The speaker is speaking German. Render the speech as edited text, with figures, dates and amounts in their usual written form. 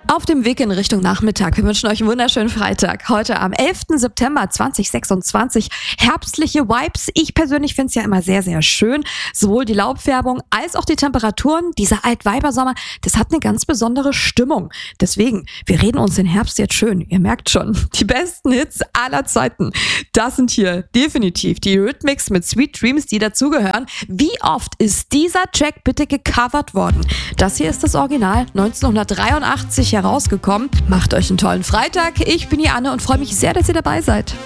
Auf dem Weg in Richtung Nachmittag. Wir wünschen euch einen wunderschönen Freitag. Heute am 11. September 2026. Herbstliche Vibes. Ich persönlich finde es ja immer sehr, sehr schön. Sowohl die Laubfärbung als auch die Temperaturen. Dieser Altweibersommer, das hat eine ganz besondere Stimmung. Deswegen, wir reden uns den Herbst jetzt schön. Ihr merkt schon, die besten Hits aller Zeiten. Das sind hier definitiv die Eurythmics mit Sweet Dreams, die dazugehören. Wie oft ist dieser Track bitte gecovert worden? Das hier ist das Original 1983 herausgekommen. Macht euch einen tollen Freitag. Ich bin die Anne und freue mich sehr, dass ihr dabei seid.